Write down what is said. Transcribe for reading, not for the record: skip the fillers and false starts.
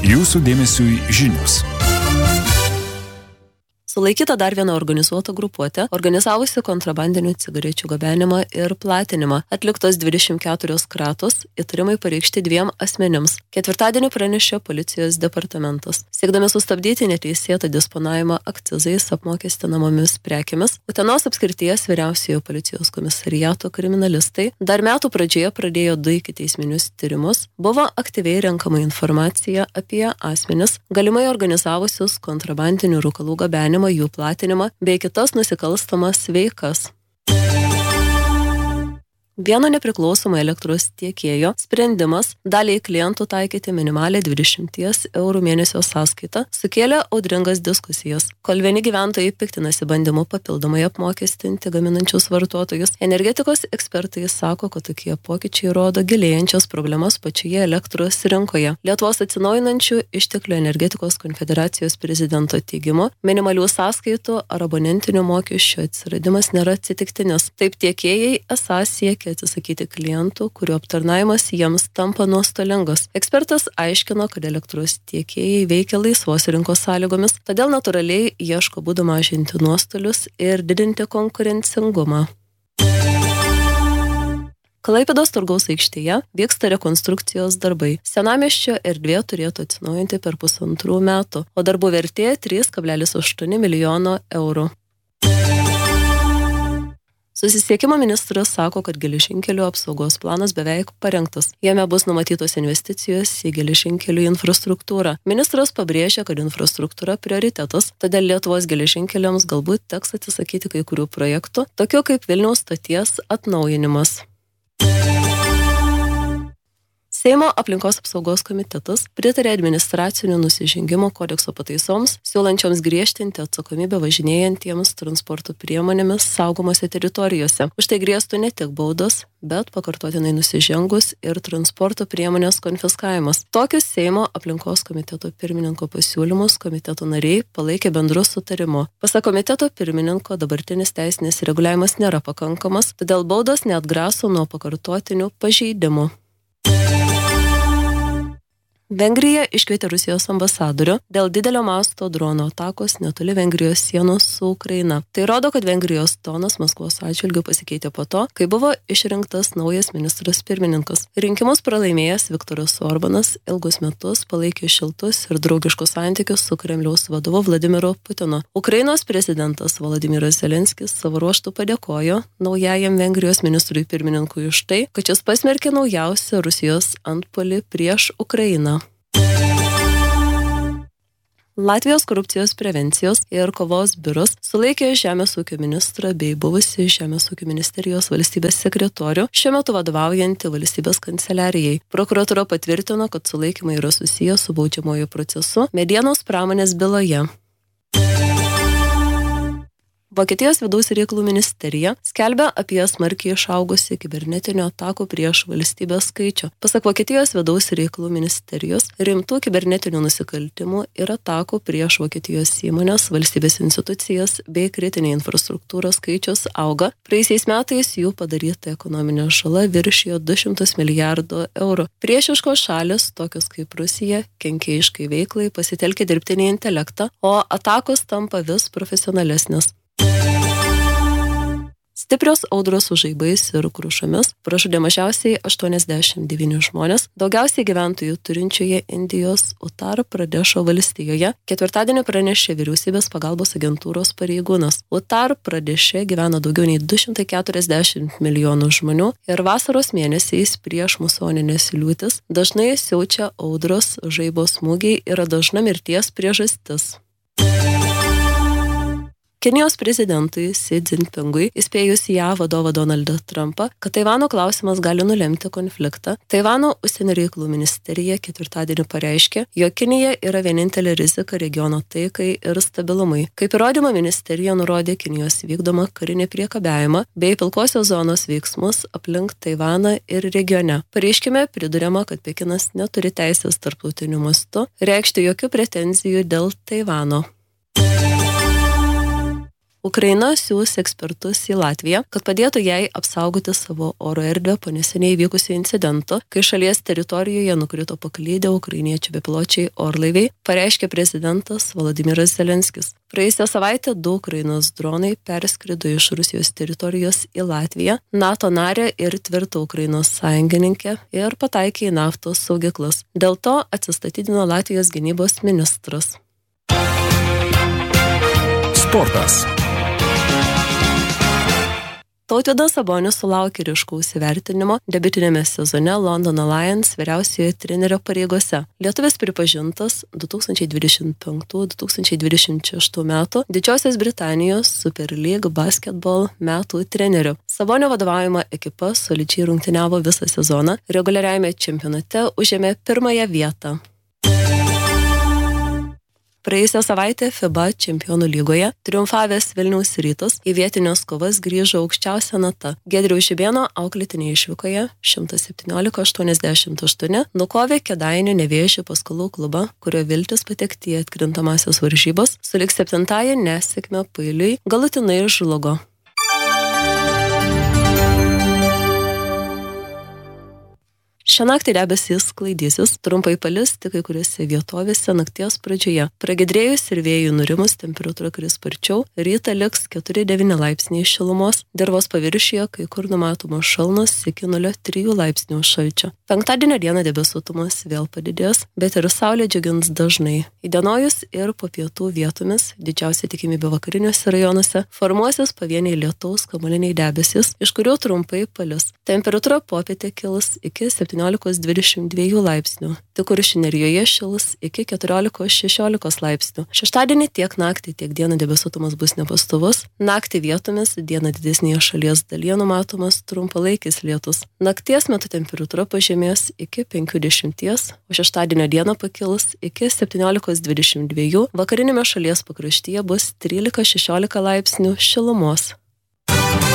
Jūsų dėmesiui žinios. Sulaikyta dar viena organizuota grupuotė, organizavusi kontrabandinių cigarečių gabenimą ir platinimą. Atliktos 24 kratos, įtarimai pareikšti 2 asmenims. Ketvirtadienį pranešė policijos departamentas. Siekdami sustabdyti neteisėtą disponavimą akcizais apmokestinamomis prekėmis, Utenos apskrities vyriausiojo policijos komisariato kriminalistai dar metų pradžioje pradėjo 2 ikiteisminius tyrimus. Buvo aktyviai renkama informacija apie asmenis, galimai organizavusius kontrabandinių rūkalų gabenimą, jų platinimą bei kitas nusikalstamas veikas. Vieno nepriklausomo elektros tiekėjo sprendimas daliai klientų taikyti minimalę 20 eurų mėnesio sąskaitą sukėlė audringas diskusijas. Kol vieni gyventojai piktinasi bandymu papildomai apmokestinti gaminančius vartotojus, energetikos ekspertai sako, kad tokie pokyčiai rodo gilėjančias problemas pačioje elektros rinkoje. Lietuvos atsinaujinančių išteklių energetikos konfederacijos prezidento teigimu, minimalių sąskaitų ar abonentinių mokesčių atsiradimas nėra atsitiktinis. Taip tiekėjai esą siekia atsisakyti klientų, kurių aptarnavimas jiems tampa nuostolingas. Ekspertas aiškino, kad elektros tiekėjai veikia laisvos rinkos sąlygomis, todėl natūraliai ieško būdų mažinti nuostolius ir didinti konkurencingumą. Klaipėdos turgaus aikštėje vyksta rekonstrukcijos darbai. Senamiesčio erdvė turėtų atsinaujinti per 1,5 metų, o darbų vertė 3,8 milijono eurų. Susisiekimo ministras sako, kad geležinkelių apsaugos planas beveik parengtas. Jame bus numatytos investicijos į geležinkelių infrastruktūrą. Ministras pabrėžia, kad infrastruktūra prioritetas, todėl Lietuvos geležinkeliams galbūt teks atsisakyti kai kurių projektų, tokių kaip Vilniaus stoties atnaujinimas. Seimo aplinkos apsaugos komitetas pritarė administracinių nusižengimų kodekso pataisoms, siūlančioms griežtinti atsakomybę važinėjantiems transporto priemonėmis saugomose teritorijose. Už tai grėstų ne tik baudos, bet pakartotinai nusižengus ir transporto priemonės konfiskavimas. Tokius Seimo aplinkos komiteto pirmininko pasiūlymus komiteto nariai palaikė bendru sutarimu. Pasak komiteto pirmininko, dabartinis teisinis reguliavimas nėra pakankamas, todėl baudos neatgraso nuo pakartotinių pažeidimų. Vengrija iškvietė Rusijos ambasadorių dėl didelio masto drono atakos netoli Vengrijos sienos su Ukraina. Tai rodo, kad Vengrijos tonas Maskvos atžvilgiu pasikeitė po to, kai buvo išrinktas naujas ministras pirmininkas. Rinkimus pralaimėjęs Viktoras Orbanas ilgus metus palaikė šiltus ir draugiškus santykius su Kremliaus vadovu Vladimiru Putinu. Ukrainos prezidentas Volodymyras Zelenskis savo ruožtu padėkojo naujajam Vengrijos ministrui pirmininkui už tai, kad šis pasmerkė naujausią Rusijos antpuolį prieš Ukrainą. Latvijos korupcijos prevencijos ir kovos biuras sulaikė Žemės ūkio ministrą bei buvusį Žemės ūkio ministerijos valstybės sekretorių, šiuo metu vadovaujantį valstybės kanceliarijai. Prokuratūra patvirtino, kad sulaikymai yra susiję su baudžiamuoju procesu medienos pramonės byloje. Vokietijos vidaus reikalų ministerija skelbia apie smarkiai išaugusį kibernetinių atakų prieš valstybę skaičių. Pasak Vokietijos vidaus reikalų ministerijos, rimtų kibernetinių nusikaltimų ir atakų prieš Vokietijos įmonės, valstybės institucijas bei kritinę infrastruktūrą skaičius auga. Praėjusiais metais jų padaryta ekonominė žala viršijo 200 milijardų eurų. Priešiškos šalys, tokios kaip Rusija, kenkėjiškai veiklai pasitelkia dirbtinį intelektą, o atakos tampa vis profesionalesnės. Stiprios audros su žaibais ir krušomis pražudė mažiausiai 89 žmonės, daugiausiai gyventojų turinčioje Indijos Uttar Pradešo valstijoje, ketvirtadienį pranešė vyriausybės pagalbos agentūros pareigūnas. Uttar Pradeše gyvena daugiau nei 240 milijonų žmonių ir vasaros mėnesiais prieš musoninės liūtis dažnai siaučia audros, žaibo smūgiai yra dažna mirties priežastis. Kinijos prezidentui Xi Jinpingui įspėjus JAV vadovą Donaldą Trumpą, kad Taivano klausimas gali nulemti konfliktą, Taivano užsienio reikalų ministerija ketvirtadienį pareiškė, jog Kinija yra vienintelė rizika regiono taikai ir stabilumui. Kaip įrodymą ministerija nurodė Kinijos vykdomą karinį priekabiavimą bei pilkosios zonos veiksmus aplink Taivaną ir regione. Pareiškime priduriama, kad Pekinas neturi teisės tarptautiniu mastu reikšti jokių pretenzijų dėl Taivano. Ukraina siūs ekspertus į Latviją, kad padėtų jai apsaugoti savo oro erdvę po neseniai įvykusio incidento, kai šalies teritorijoje nukrito paklydę ukrainiečių bepiločiai orlaiviai, pareiškė prezidentas Volodymyras Zelenskis. Praėjusią savaitę 2 Ukrainos dronai perskrido iš Rusijos teritorijos į Latviją, NATO narę ir tvirtą Ukrainos sąjungininkę ir pataikė į naftos saugyklas. Dėl to atsistatydino Latvijos gynybos ministras. Sportas. Tautvydas Sabonis sulaukė ryškaus įvertinimo debiutinėme sezone Londono Lions vyriausiojo trenerio pareigose. Lietuvis pripažintas 2025-2026 metų Didžiosios Britanijos Super League basketball metų treneriu. Sabonio vadovaujama ekipa solidžiai rungtyniavo visą sezoną, reguliariajame čempionate užėmė 1 vietą. Praėjusią savaitę FIBA čempionų lygoje triumfavęs Vilniaus Rytas į vietinės kovas grįžo aukščiausia nata. Giedriaus Žibėno auklėtinė išvykoje 117-88 nukovė Kėdainių Nevėžio Paskolų klubą, kurio viltis patekti į atkrintamąsias varžybas sulig 7-ąją nesėkmę pailiui galutinai žlugo. Šią naktį debesys sklaidysis, trumpai palis tik kai kuriuose vietovėse nakties pradžioje. Pragiedrėjus ir vėjų nurimus temperatūra kris sparčiau, rytą liks 4-9 laipsniai šilumos, dirvos paviršiuje kai kur numatomos šalnos iki 0,3 laipsnių šalčio. Penktadienio dieną debesuotumas vėl padidės, bet ir saulė džiugins dažnai. Įdienojus ir po pietų vietomis, didžiausia tikimybė vakariniuose rajonuose, formuosis pavieniai lietaus kamuoliniai debesys, iš kurių trumpai palis. Temperatūra popietė kils iki 17-22 laipsnių. Tik Kuršių nerijoje šils iki 14-16 laipsnių. Šeštadienį tiek naktį, tiek dieną debesuotumas bus nepastovus. Naktį vietomis, dieną didesnėje šalies dalyje numatomas trumpalaikis lietus. Nakties metu temperatūra pažemės iki 50, o šeštadienio dieną pakils iki 17-22. Vakarinėme šalies pakraštyje bus 13-16 laipsnių šilumos.